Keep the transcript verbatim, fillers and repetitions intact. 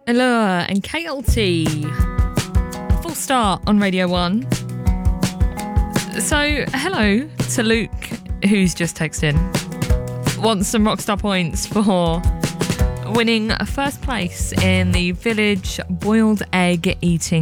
Allure and K L T. Full start on Radio one. So, hello to Luke, who's just texted in. Wants some Rockstar points for winning first place in the Village Boiled Egg Eating